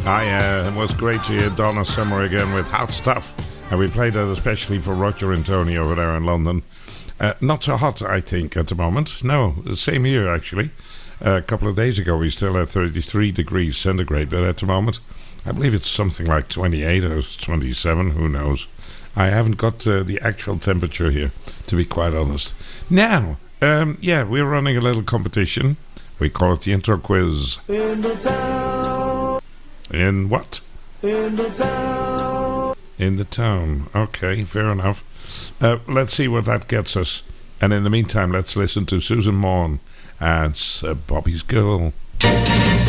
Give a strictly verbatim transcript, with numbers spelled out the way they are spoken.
Hi, uh, it was great to hear Donna Summer again with Hot Stuff. And we played that especially for Roger and Tony over there in London. Uh, not so hot, I think, at the moment. No, the same here, actually. Uh, a couple of days ago, we still had thirty-three degrees centigrade, but at the moment, I believe it's something like twenty-eight or twenty-seven, who knows. I haven't got uh, the actual temperature here, to be quite honest. Now, um, yeah, we're running a little competition. We call it the intro quiz. In the town. In what? In the town. In the town. Okay, fair enough. Uh, let's see what that gets us. And in the meantime, let's listen to Susan Maughan and uh, Bobby's Girl.